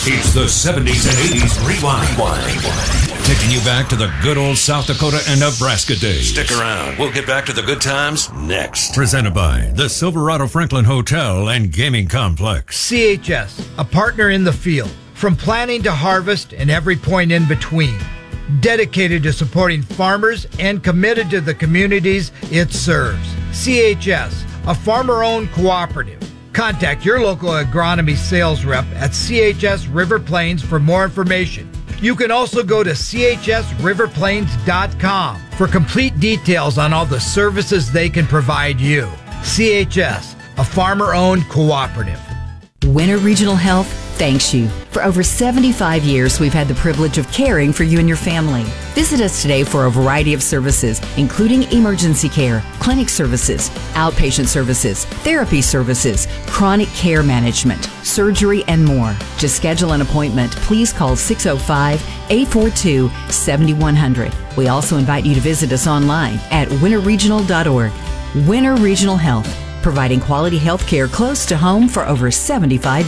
It's the 70s and 80s Rewind. Taking you back to the good old South Dakota and Nebraska days. Stick around. We'll get back to the good times next. Presented by the Silverado Franklin Hotel and Gaming Complex. CHS, a partner in the field, from planting to harvest and every point in between. Dedicated to supporting farmers and committed to the communities it serves. CHS, a farmer-owned cooperative. Contact your local agronomy sales rep at CHS River Plains for more information. You can also go to chsriverplains.com for complete details on all the services they can provide you. CHS, a farmer-owned cooperative. Winter Regional Health thanks you. For over 75 years, we've had the privilege of caring for you and your family. Visit us today for a variety of services, including emergency care, clinic services, outpatient services, therapy services, chronic care management, surgery, and more. To schedule an appointment, please call 605-842-7100. We also invite you to visit us online at winterregional.org. Winter Regional Health, providing quality health care close to home for over 75